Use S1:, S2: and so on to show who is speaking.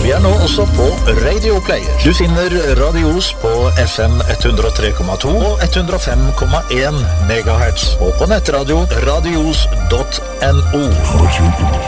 S1: Vi nå også på Radio Player. Du finner Radios på FM 103,2 og 105,1 MHz. Og på nettradio radios.no.